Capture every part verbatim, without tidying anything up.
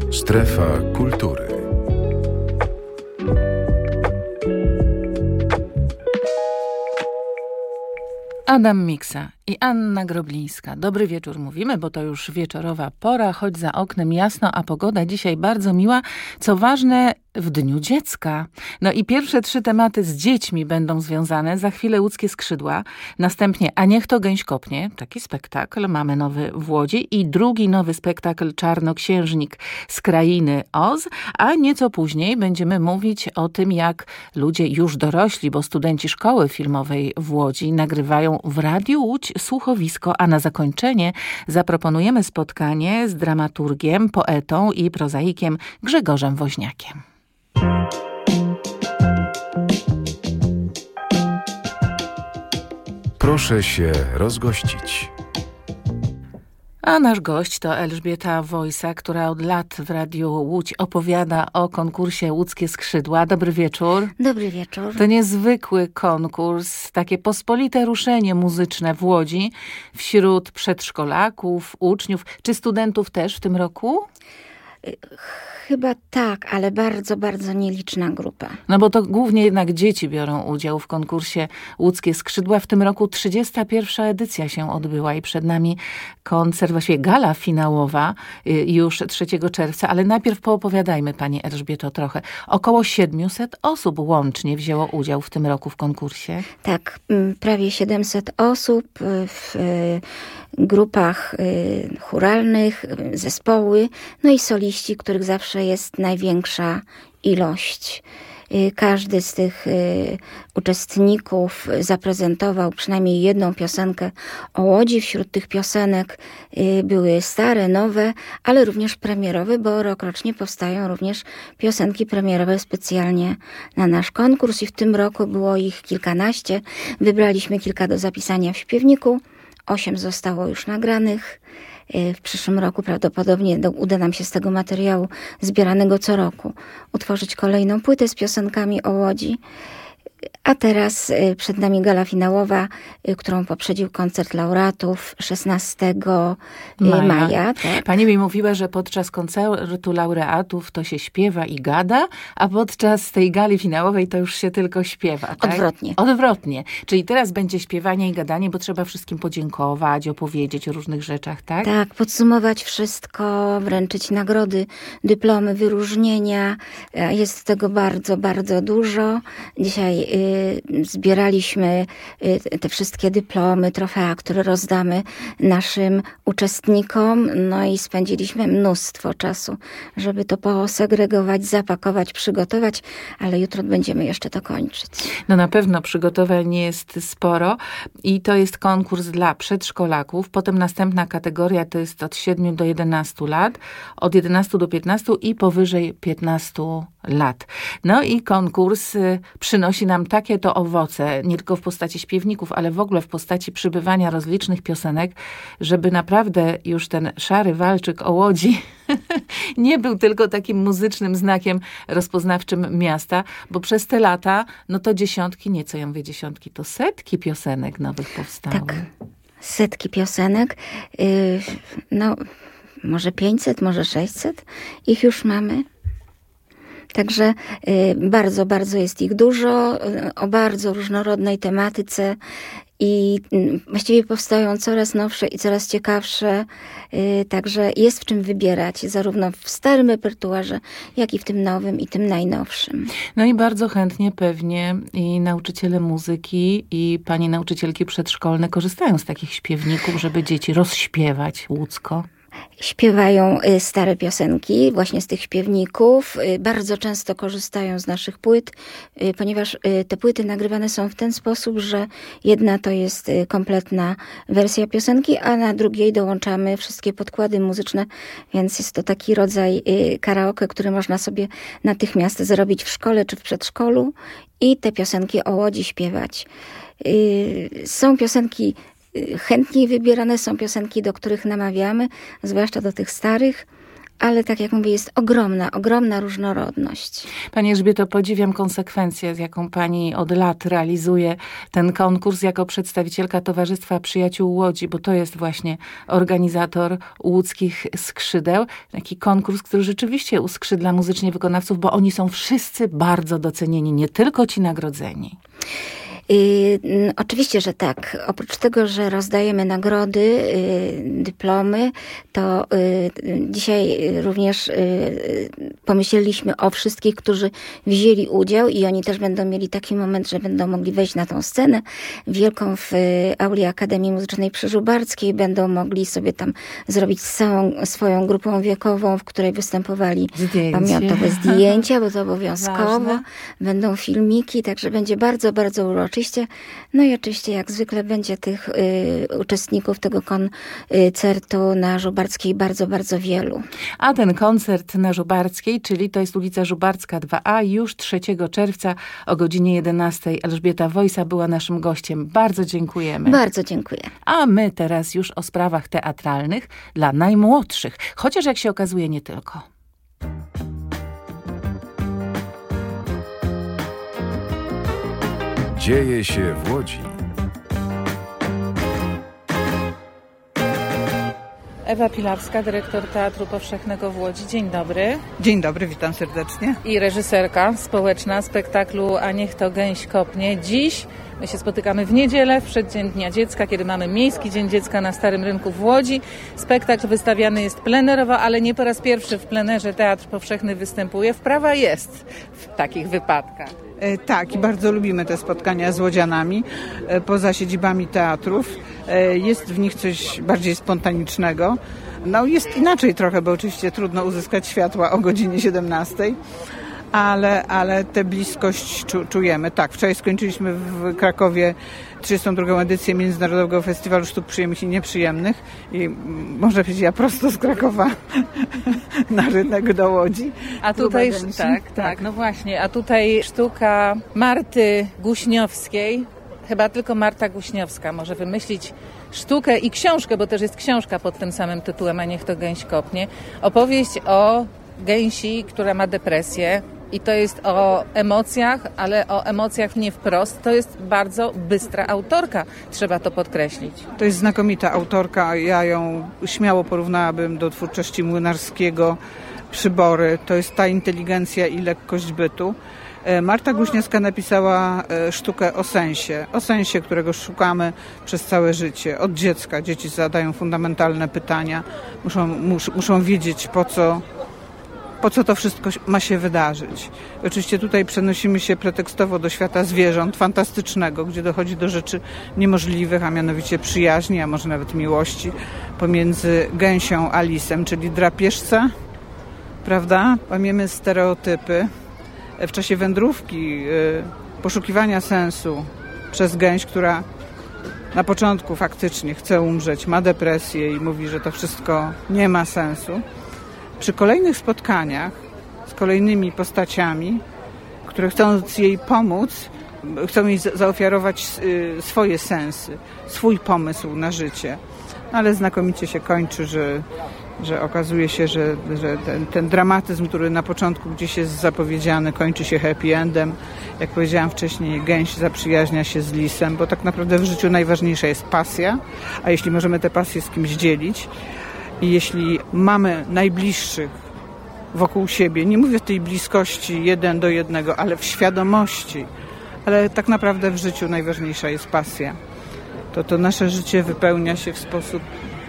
Strefa kultury. Adam Miksa i Anna Groblińska. Dobry wieczór mówimy, bo to już wieczorowa pora, choć za oknem jasno, a pogoda dzisiaj bardzo miła. Co ważne, w Dniu Dziecka. No i pierwsze trzy tematy z dziećmi będą związane. Za chwilę Łódzkie skrzydła. Następnie A niech to gęś kopnie. Taki spektakl mamy nowy w Łodzi. I drugi nowy spektakl Czarnoksiężnik z krainy Oz. A nieco później będziemy mówić o tym, jak ludzie już dorośli, bo studenci szkoły filmowej w Łodzi nagrywają w Radiu Łódź słuchowisko. A na zakończenie zaproponujemy spotkanie z dramaturgiem, poetą i prozaikiem Grzegorzem Woźniakiem. Proszę się rozgościć. A nasz gość to Elżbieta Wojsa, która od lat w Radiu Łódź opowiada o konkursie Łódzkie skrzydła. Dobry wieczór. Dobry wieczór. To niezwykły konkurs, takie pospolite ruszenie muzyczne w Łodzi wśród przedszkolaków, uczniów. Czy studentów też w tym roku? Chyba tak, ale bardzo, bardzo nieliczna grupa. No bo to głównie jednak dzieci biorą udział w konkursie Łódzkie skrzydła. W tym roku trzydziesta pierwsza edycja się odbyła i przed nami koncert, właściwie gala finałowa już trzeciego czerwca. Ale najpierw poopowiadajmy, pani Elżbieto, trochę. Około siedemset osób łącznie wzięło udział w tym roku w konkursie. Tak, prawie siedemset osób w grupach chóralnych, zespoły, no i soliści, których zawsze jest największa ilość. Każdy z tych uczestników zaprezentował przynajmniej jedną piosenkę o Łodzi. Wśród tych piosenek były stare, nowe, ale również premierowe, bo rokrocznie powstają również piosenki premierowe specjalnie na nasz konkurs i w tym roku było ich kilkanaście. Wybraliśmy kilka do zapisania w śpiewniku. Osiem zostało już nagranych. W przyszłym roku prawdopodobnie uda nam się z tego materiału zbieranego co roku utworzyć kolejną płytę z piosenkami o Łodzi. A teraz przed nami gala finałowa, którą poprzedził koncert laureatów szesnastego maja. maja tak. Pani mi mówiła, że podczas koncertu laureatów to się śpiewa i gada, a podczas tej gali finałowej to już się tylko śpiewa. Tak? Odwrotnie. Odwrotnie. Czyli teraz będzie śpiewanie i gadanie, bo trzeba wszystkim podziękować, opowiedzieć o różnych rzeczach, tak? Tak, podsumować wszystko, wręczyć nagrody, dyplomy, wyróżnienia. Jest tego bardzo, bardzo dużo. Dzisiaj zbieraliśmy te wszystkie dyplomy, trofea, które rozdamy naszym uczestnikom, no i spędziliśmy mnóstwo czasu, żeby to posegregować, zapakować, przygotować, ale jutro będziemy jeszcze to kończyć. No na pewno przygotowań jest sporo i to jest konkurs dla przedszkolaków. Potem następna kategoria to jest od siedmiu do jedenastu lat, od jedenastu do piętnastu i powyżej piętnastu lat. No i konkurs przynosi nam takie to owoce, nie tylko w postaci śpiewników, ale w ogóle w postaci przybywania rozlicznych piosenek, żeby naprawdę już ten szary walczyk o Łodzi nie był tylko takim muzycznym znakiem rozpoznawczym miasta, bo przez te lata, no to dziesiątki, nie co ja mówię dziesiątki, to setki piosenek nowych powstały. Tak, setki piosenek. Yy, no, może pięćset, może sześćset. Ich już mamy. Także y, bardzo, bardzo jest ich dużo, y, o bardzo różnorodnej tematyce i y, właściwie powstają coraz nowsze i coraz ciekawsze, y, także jest w czym wybierać, zarówno w starym repertuarze, jak i w tym nowym i tym najnowszym. No i bardzo chętnie pewnie i nauczyciele muzyki i pani nauczycielki przedszkolne korzystają z takich śpiewników, żeby dzieci rozśpiewać łódzko. Śpiewają stare piosenki właśnie z tych śpiewników. Bardzo często korzystają z naszych płyt, ponieważ te płyty nagrywane są w ten sposób, że jedna to jest kompletna wersja piosenki, a na drugiej dołączamy wszystkie podkłady muzyczne, więc jest to taki rodzaj karaoke, który można sobie natychmiast zrobić w szkole czy w przedszkolu i te piosenki o Łodzi śpiewać. Są piosenki chętniej wybierane, są piosenki, do których namawiamy, zwłaszcza do tych starych, ale tak jak mówię, jest ogromna, ogromna różnorodność. Pani Elżbieto, podziwiam konsekwencję, z jaką pani od lat realizuje ten konkurs jako przedstawicielka Towarzystwa Przyjaciół Łodzi, bo to jest właśnie organizator łódzkich skrzydeł. Taki konkurs, który rzeczywiście uskrzydla muzycznie wykonawców, bo oni są wszyscy bardzo docenieni, nie tylko ci nagrodzeni. Yy, oczywiście, że tak. Oprócz tego, że rozdajemy nagrody, yy, dyplomy, to yy, dzisiaj również yy, pomyśleliśmy o wszystkich, którzy wzięli udział i oni też będą mieli taki moment, że będą mogli wejść na tą scenę wielką w yy, auli Akademii Muzycznej przy Żubarskiej. Będą mogli sobie tam zrobić z całą swoją grupą wiekową, w której występowali Zdjęcie. Pamiątkowe zdjęcia, bo to obowiązkowo. Ważne. Będą filmiki, także będzie bardzo, bardzo uroczyście. No i oczywiście jak zwykle będzie tych y, uczestników tego koncertu na Żubarskiej bardzo, bardzo wielu. A ten koncert na Żubarskiej, czyli to jest ulica Żubarska dwa A, już trzeciego czerwca o godzinie jedenastej. Elżbieta Wojsa była naszym gościem. Bardzo dziękujemy. Bardzo dziękuję. A my teraz już o sprawach teatralnych dla najmłodszych. Chociaż jak się okazuje nie tylko. Dzieje się w Łodzi. Ewa Pilarska, dyrektor Teatru Powszechnego w Łodzi. Dzień dobry. Dzień dobry, witam serdecznie. I reżyserka społeczna spektaklu A niech to gęś kopnie. Dziś my się spotykamy w niedzielę, w przeddzień Dnia Dziecka, kiedy mamy Miejski Dzień Dziecka na Starym Rynku w Łodzi. Spektakl wystawiany jest plenerowo, ale nie po raz pierwszy w plenerze Teatr Powszechny występuje. Wprawa jest w takich wypadkach. E, tak, i bardzo lubimy te spotkania z łodzianami e, poza siedzibami teatrów. E, jest w nich coś bardziej spontanicznego. No jest inaczej trochę, bo oczywiście trudno uzyskać światła o godzinie siedemnastej. Ale, ale tę bliskość czu, czujemy. Tak, wczoraj skończyliśmy w Krakowie trzydziestą drugą edycję Międzynarodowego Festiwalu Sztuk Przyjemnych i Nieprzyjemnych i można powiedzieć, ja prosto z Krakowa na rynek do Łodzi. A tutaj, tak, tak, tak, no właśnie, a tutaj sztuka Marty Guśniowskiej, chyba tylko Marta Guśniowska może wymyślić sztukę i książkę, bo też jest książka pod tym samym tytułem, A niech to gęś kopnie. Opowieść o gęsi, która ma depresję. I to jest o emocjach, ale o emocjach nie wprost. To jest bardzo bystra autorka, trzeba to podkreślić. To jest znakomita autorka, ja ją śmiało porównałabym do twórczości Młynarskiego, Przybory. To jest ta inteligencja i lekkość bytu. Marta Guśniowska napisała sztukę o sensie, o sensie, którego szukamy przez całe życie. Od dziecka dzieci zadają fundamentalne pytania, muszą, mus, muszą wiedzieć po co po co to wszystko ma się wydarzyć. I oczywiście tutaj przenosimy się pretekstowo do świata zwierząt, fantastycznego, gdzie dochodzi do rzeczy niemożliwych, a mianowicie przyjaźni, a może nawet miłości pomiędzy gęsią a lisem, czyli drapieżca, prawda? Łamiemy stereotypy. W czasie wędrówki, poszukiwania sensu przez gęś, która na początku faktycznie chce umrzeć, ma depresję i mówi, że to wszystko nie ma sensu. Przy kolejnych spotkaniach z kolejnymi postaciami, które chcąc jej pomóc, chcą jej zaofiarować swoje sensy, swój pomysł na życie. Ale znakomicie się kończy, że, że okazuje się, że, że ten, ten dramatyzm, który na początku gdzieś jest zapowiedziany, kończy się happy endem. Jak powiedziałam wcześniej, gęś zaprzyjaźnia się z lisem, bo tak naprawdę w życiu najważniejsza jest pasja, a jeśli możemy tę pasję z kimś dzielić, i jeśli mamy najbliższych wokół siebie, nie mówię w tej bliskości jeden do jednego, ale w świadomości, ale tak naprawdę w życiu najważniejsza jest pasja, to to nasze życie wypełnia się w sposób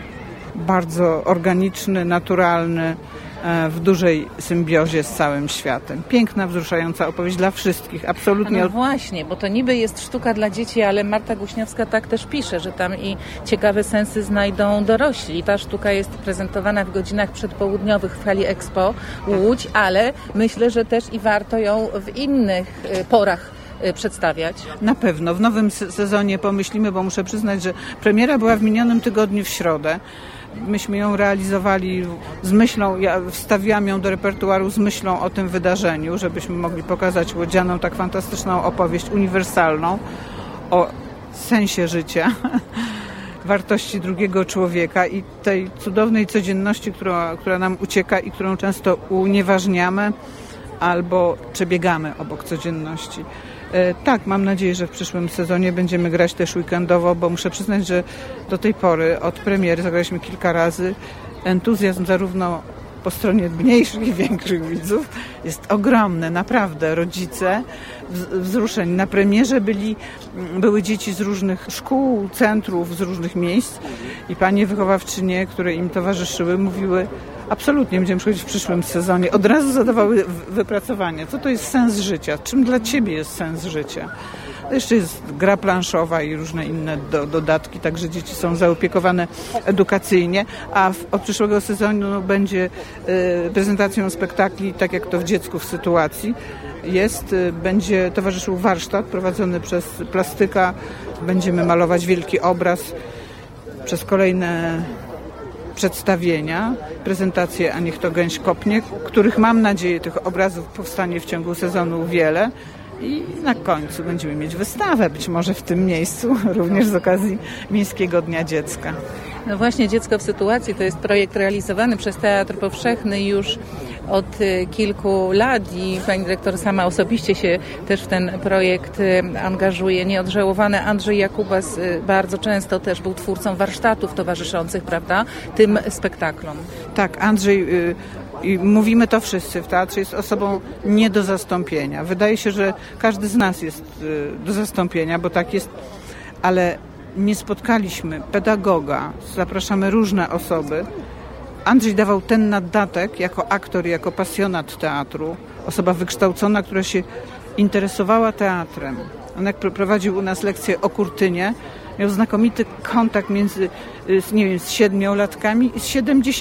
bardzo organiczny, naturalny, w dużej symbiozie z całym światem. Piękna, wzruszająca opowieść dla wszystkich, absolutnie. No właśnie, bo to niby jest sztuka dla dzieci, ale Marta Guśniowska tak też pisze, że tam i ciekawe sensy znajdą dorośli. I ta sztuka jest prezentowana w godzinach przedpołudniowych w hali Expo Łódź, ale myślę, że też i warto ją w innych porach przedstawiać. Na pewno. W nowym sezonie pomyślimy, bo muszę przyznać, że premiera była w minionym tygodniu w środę. Myśmy ją realizowali z myślą, ja wstawiłam ją do repertuaru z myślą o tym wydarzeniu, żebyśmy mogli pokazać łodzianom tak fantastyczną opowieść uniwersalną o sensie życia. wartości drugiego człowieka i tej cudownej codzienności, która, która nam ucieka i którą często unieważniamy albo przebiegamy obok codzienności. Tak, mam nadzieję, że w przyszłym sezonie będziemy grać też weekendowo, bo muszę przyznać, że do tej pory od premiery zagraliśmy kilka razy. Entuzjazm zarówno po stronie mniejszych i większych widzów jest ogromny, naprawdę. Rodzice wzruszeń. Na premierze byli, były dzieci z różnych szkół, centrów, z różnych miejsc i panie wychowawczynie, które im towarzyszyły, mówiły: absolutnie, będziemy przychodzić w przyszłym sezonie. Od razu zadawały wypracowanie. Co to jest sens życia? Czym dla ciebie jest sens życia? Jeszcze jest gra planszowa i różne inne do, dodatki, także dzieci są zaopiekowane edukacyjnie, a w, od przyszłego sezonu będzie y, prezentacją spektakli, tak jak to w Dziecku w sytuacji jest. Y, będzie towarzyszył warsztat prowadzony przez plastyka. Będziemy malować wielki obraz przez kolejne przedstawienia, prezentacje, a niech to gęś kopnie, których mam nadzieję tych obrazów powstanie w ciągu sezonu wiele. I na końcu będziemy mieć wystawę, być może w tym miejscu, również z okazji Miejskiego Dnia Dziecka. No właśnie, Dziecko w sytuacji to jest projekt realizowany przez Teatr Powszechny już od kilku lat i pani dyrektor sama osobiście się też w ten projekt angażuje. Nieodżałowany Andrzej Jakubas bardzo często też był twórcą warsztatów towarzyszących, prawda, tym spektaklom. Tak, Andrzej... I mówimy to wszyscy w teatrze, jest osobą nie do zastąpienia. Wydaje się, że każdy z nas jest do zastąpienia, bo tak jest, ale nie spotkaliśmy pedagoga, zapraszamy różne osoby. Andrzej dawał ten naddatek jako aktor, jako pasjonat teatru, osoba wykształcona, która się interesowała teatrem. On jak prowadził u nas lekcję o Kurtynie, miał znakomity kontakt między, nie wiem, z siedmiolatkami i z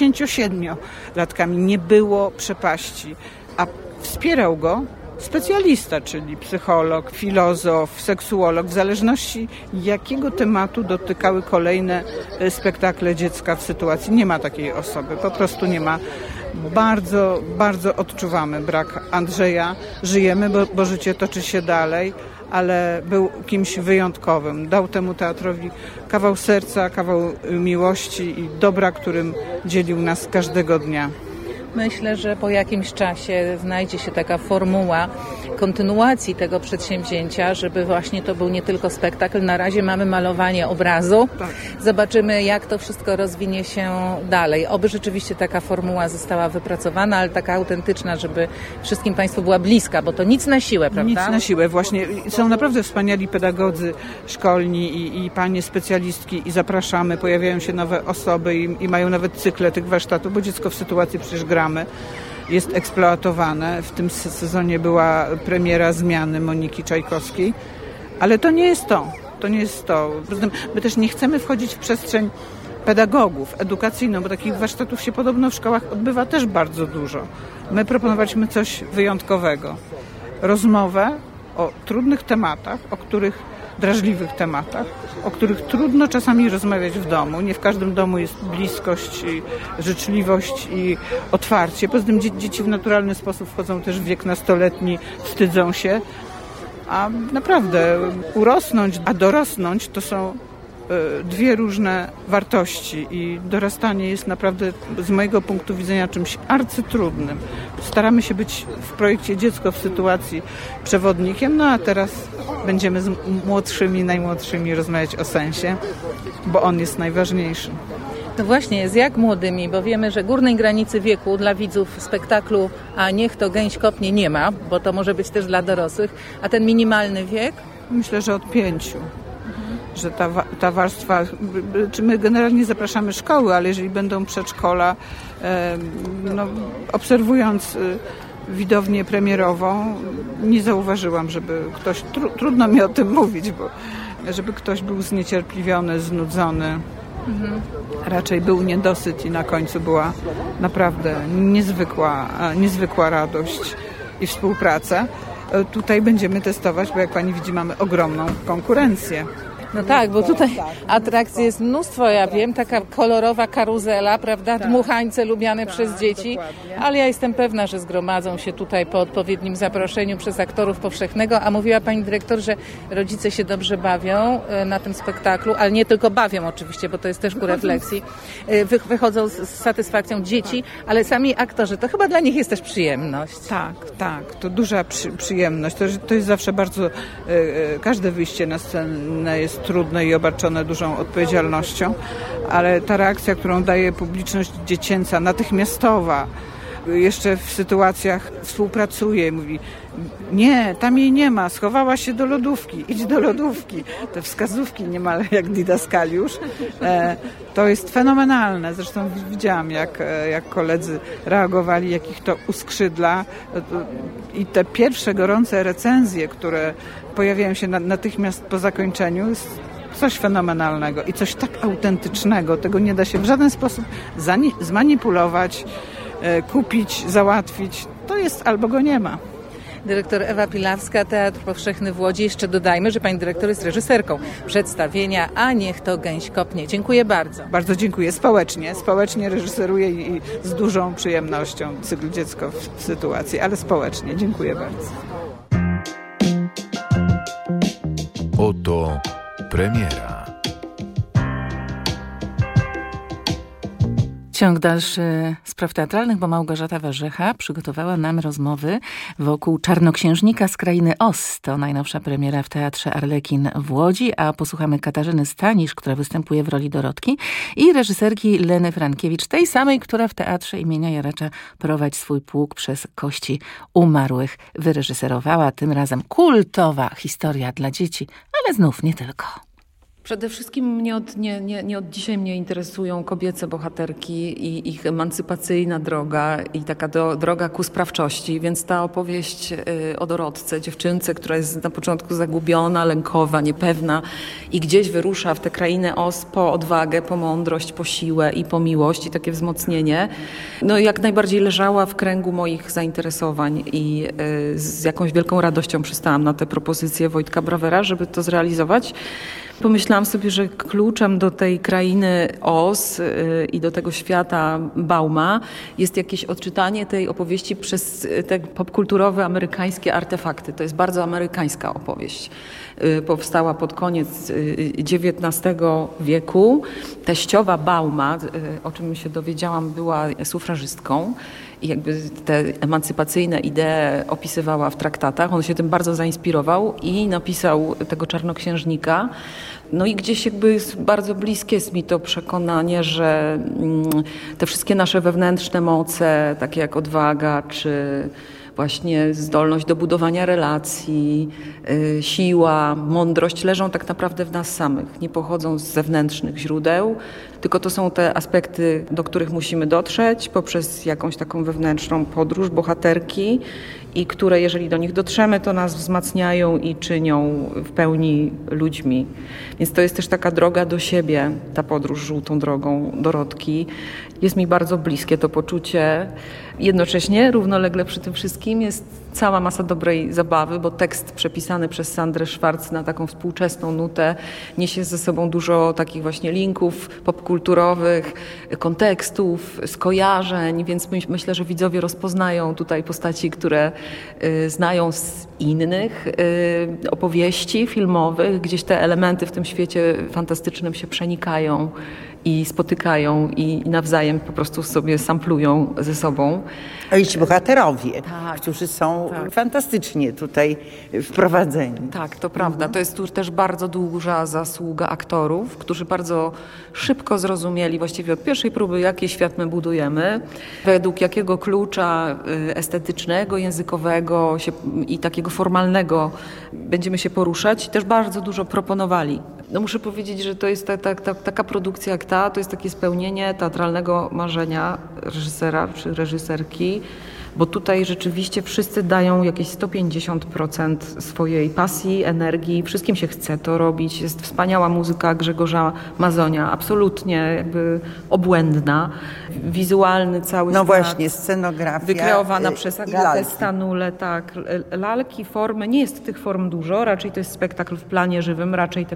siedemdziesięciosiedmiolatkami. Nie było przepaści, a wspierał go specjalista, czyli psycholog, filozof, seksuolog, w zależności jakiego tematu dotykały kolejne spektakle Dziecka w sytuacji. Nie ma takiej osoby, po prostu nie ma. Bardzo, bardzo odczuwamy brak Andrzeja. Żyjemy, bo, bo życie toczy się dalej, ale był kimś wyjątkowym. Dał temu teatrowi kawał serca, kawał miłości i dobra, którym dzielił nas każdego dnia. Myślę, że po jakimś czasie znajdzie się taka formuła kontynuacji tego przedsięwzięcia, żeby właśnie to był nie tylko spektakl. Na razie mamy malowanie obrazu. Tak. Zobaczymy, jak to wszystko rozwinie się dalej. Oby rzeczywiście taka formuła została wypracowana, ale taka autentyczna, żeby wszystkim Państwu była bliska, bo to nic na siłę, prawda? Nic na siłę, właśnie. Są naprawdę wspaniali pedagodzy szkolni i, i panie specjalistki i zapraszamy. Pojawiają się nowe osoby i, i mają nawet cykle tych warsztatów, bo Dziecko w sytuacji przecież gra jest eksploatowane. W tym sezonie była premiera Zmiany Moniki Czajkowskiej, ale to nie jest to. To nie jest to. My też nie chcemy wchodzić w przestrzeń pedagogów edukacyjną, bo takich warsztatów się podobno w szkołach odbywa też bardzo dużo. My proponowaliśmy coś wyjątkowego. Rozmowę o trudnych tematach, o których drażliwych tematach, o których trudno czasami rozmawiać w domu. Nie w każdym domu jest bliskość, i życzliwość i otwarcie. Poza tym dzieci w naturalny sposób wchodzą też w wiek nastoletni, wstydzą się. A naprawdę urosnąć, a dorosnąć to są dwie różne wartości i dorastanie jest naprawdę z mojego punktu widzenia czymś arcytrudnym. Staramy się być w projekcie Dziecko w sytuacji przewodnikiem, no a teraz będziemy z młodszymi, najmłodszymi rozmawiać o sensie, bo on jest najważniejszy. No właśnie, z jak młodymi, bo wiemy, że górnej granicy wieku dla widzów spektaklu A niech to gęś kopnie nie ma, bo to może być też dla dorosłych, a ten minimalny wiek? Myślę, że od pięciu. Że ta, ta warstwa, czy my generalnie zapraszamy szkoły, ale jeżeli będą przedszkola, no, obserwując widownię premierową, nie zauważyłam, żeby ktoś, tru, trudno mi o tym mówić, bo żeby ktoś był zniecierpliwiony, znudzony. Mhm. Raczej był niedosyt i na końcu była naprawdę niezwykła, niezwykła radość i współpraca. Tutaj będziemy testować, bo jak pani widzi, mamy ogromną konkurencję. No tak, bo tutaj atrakcji jest mnóstwo, ja wiem, taka kolorowa karuzela, prawda, dmuchańce lubiane przez dzieci, ale ja jestem pewna, że zgromadzą się tutaj po odpowiednim zaproszeniu przez aktorów powszechnego, a mówiła pani dyrektor, że rodzice się dobrze bawią na tym spektaklu, ale nie tylko bawią oczywiście, bo to jest też ku refleksji, Wy, wychodzą z, z satysfakcją dzieci, ale sami aktorzy, to chyba dla nich jest też przyjemność. Tak, tak, to duża przy, przyjemność, to, to jest zawsze bardzo, e, każde wyjście na scenę jest trudne i obarczone dużą odpowiedzialnością, ale ta reakcja, którą daje publiczność dziecięca, natychmiastowa, jeszcze w sytuacjach współpracuje i mówi: nie, tam jej nie ma, schowała się do lodówki, idź do lodówki. Te wskazówki niemal jak didaskaliusz. E, to jest fenomenalne. Zresztą widziałam, jak, jak koledzy reagowali, jak ich to uskrzydla. I te pierwsze gorące recenzje, które pojawiają się natychmiast po zakończeniu, jest coś fenomenalnego i coś tak autentycznego. Tego nie da się w żaden sposób zmanipulować, kupić, załatwić. To jest albo go nie ma. Dyrektor Ewa Pilawska, Teatr Powszechny w Łodzi. Jeszcze dodajmy, że pani dyrektor jest reżyserką przedstawienia A niech to gęś kopnie. Dziękuję bardzo. Bardzo dziękuję. Społecznie. Społecznie reżyseruję i z dużą przyjemnością cykl Dziecko w sytuacji, ale społecznie. Dziękuję bardzo. Oto premiera. Ciąg dalszy spraw teatralnych, bo Małgorzata Warzecha przygotowała nam rozmowy wokół Czarnoksiężnika z krainy Oz. To najnowsza premiera w Teatrze Arlekin w Łodzi, a posłuchamy Katarzyny Stanisz, która występuje w roli Dorotki, i reżyserki Leny Frankiewicz, tej samej, która w Teatrze imienia Jaracza Prowadź swój pług przez kości umarłych wyreżyserowała. Tym razem kultowa historia dla dzieci, ale znów nie tylko. Przede wszystkim nie od, nie, nie, nie od dzisiaj mnie interesują kobiece bohaterki i ich emancypacyjna droga i taka do, droga ku sprawczości, więc ta opowieść y, o Dorotce, dziewczynce, która jest na początku zagubiona, lękowa, niepewna i gdzieś wyrusza w tę krainę Oz po odwagę, po mądrość, po siłę i po miłość i takie wzmocnienie, no jak najbardziej leżała w kręgu moich zainteresowań i y, z jakąś wielką radością przystałam na tę propozycję Wojtka Brawera, żeby to zrealizować. Pomyślałam sobie, że kluczem do tej krainy Oz yy, i do tego świata Bauma jest jakieś odczytanie tej opowieści przez te popkulturowe amerykańskie artefakty. To jest bardzo amerykańska opowieść. Yy, powstała pod koniec yy, dziewiętnastego wieku. Teściowa Bauma, yy, o czym się dowiedziałam, była sufrażystką. I jakby te emancypacyjne idee opisywała w traktatach. On się tym bardzo zainspirował i napisał tego Czarnoksiężnika. No i gdzieś jakby bardzo bliskie jest mi to przekonanie, że te wszystkie nasze wewnętrzne moce, takie jak odwaga czy właśnie zdolność do budowania relacji, yy, siła, mądrość leżą tak naprawdę w nas samych. Nie pochodzą z zewnętrznych źródeł, tylko to są te aspekty, do których musimy dotrzeć poprzez jakąś taką wewnętrzną podróż bohaterki i które, jeżeli do nich dotrzemy, to nas wzmacniają i czynią w pełni ludźmi. Więc to jest też taka droga do siebie, ta podróż żółtą drogą Dorotki. Jest mi bardzo bliskie to poczucie. Jednocześnie równolegle przy tym wszystkim jest cała masa dobrej zabawy, bo tekst przepisany przez Sandrę Schwarz na taką współczesną nutę niesie ze sobą dużo takich właśnie linków popkulturowych, kontekstów, skojarzeń, więc myślę, że widzowie rozpoznają tutaj postaci, które y, znają z innych y, opowieści filmowych. Gdzieś te elementy w tym świecie fantastycznym się przenikają i spotykają i nawzajem po prostu sobie samplują ze sobą. A i ci bohaterowie, tak, którzy są tak. fantastycznie tutaj wprowadzeni. Tak, to prawda. To jest tu też bardzo duża zasługa aktorów, którzy bardzo szybko zrozumieli, właściwie od pierwszej próby, jaki świat my budujemy, według jakiego klucza estetycznego, językowego się, i takiego formalnego będziemy się poruszać. Też bardzo dużo proponowali. No muszę powiedzieć, że to jest ta, ta, ta, taka produkcja jak ta, to jest takie spełnienie teatralnego marzenia reżysera czy reżyserki, bo tutaj rzeczywiście wszyscy dają jakieś sto pięćdziesiąt procent swojej pasji, energii, wszystkim się chce to robić. Jest wspaniała muzyka Grzegorza Mazonia, absolutnie jakby obłędna, wizualny cały No skład, właśnie, scenografia wykreowana przez Agatę lalki. Stanule, tak, lalki, formy, nie jest tych form dużo, raczej to jest spektakl w planie żywym, raczej te kostiumy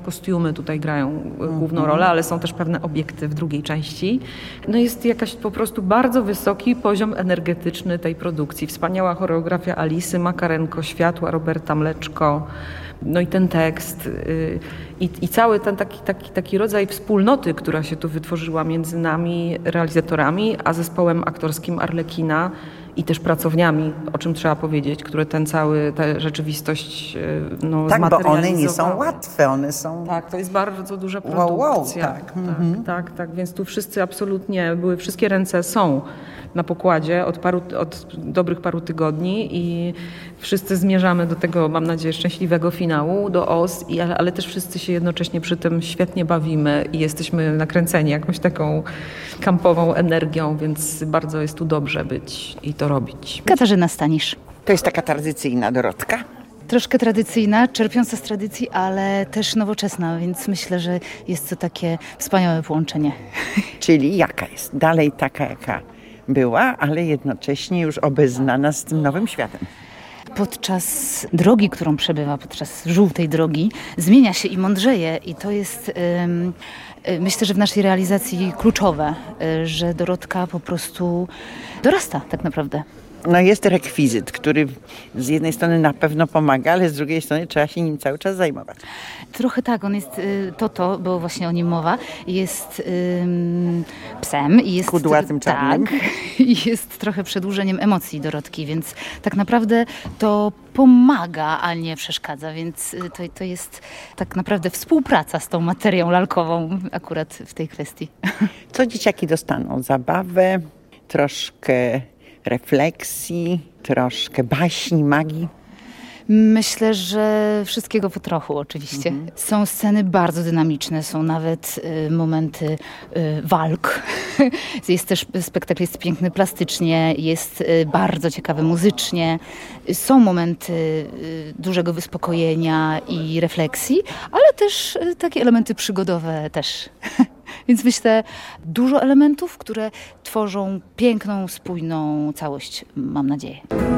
kostiumy tutaj grają główną rolę, ale są też pewne obiekty w drugiej części. No jest jakaś po prostu bardzo wysoki poziom energetyczny tej produkcji. Wspaniała choreografia Alisy Makarenko, światła Roberta Mleczko, no i ten tekst i, i cały ten taki, taki, taki rodzaj wspólnoty, która się tu wytworzyła między nami, realizatorami, a zespołem aktorskim Arlekina i też pracowniami, o czym trzeba powiedzieć, które ten cały, tę rzeczywistość no, tak, bo one nie są zmaterializowały. łatwe, one są... Tak, to jest bardzo duża Wow, produkcja. wow, tak. Tak, Mhm. tak, tak, więc tu wszyscy absolutnie były, wszystkie ręce są na pokładzie od, paru, od dobrych paru tygodni i wszyscy zmierzamy do tego, mam nadzieję, szczęśliwego finału, do O S, i, ale, ale też wszyscy się jednocześnie przy tym świetnie bawimy i jesteśmy nakręceni jakąś taką kampową energią, więc bardzo jest tu dobrze być i to robić. Katarzyna Stanisz. To jest taka tradycyjna Dorotka. Troszkę tradycyjna, czerpiąca z tradycji, ale też nowoczesna, więc myślę, że jest to takie wspaniałe połączenie. Czyli jaka jest? Dalej taka, jaka była, ale jednocześnie już obeznana z tym nowym światem. Podczas drogi, którą przebywa, podczas żółtej drogi, zmienia się i mądrzeje i to jest, ym, y, myślę, że w naszej realizacji kluczowe, y, że Dorotka po prostu dorasta tak naprawdę. No jest rekwizyt, który z jednej strony na pewno pomaga, ale z drugiej strony trzeba się nim cały czas zajmować. Trochę tak, on jest y, Toto, bo właśnie o nim mowa, jest ym, psem i jest Kudłatym czarnym. Tak, i jest trochę przedłużeniem emocji Dorotki, więc tak naprawdę to pomaga, a nie przeszkadza, więc y, to, to jest tak naprawdę współpraca z tą materią lalkową akurat w tej kwestii. Co dzieciaki dostaną? Zabawę, troszkę refleksji, troszkę baśni, magii. Myślę, że wszystkiego po trochu oczywiście. Mhm. Są sceny bardzo dynamiczne, są nawet y, momenty y, walk. Jest też, spektakl jest piękny plastycznie, jest y, bardzo ciekawy muzycznie. Są momenty y, dużego wyspokojenia i refleksji, ale też y, takie elementy przygodowe też. Więc myślę, dużo elementów, które tworzą piękną, spójną całość, mam nadzieję.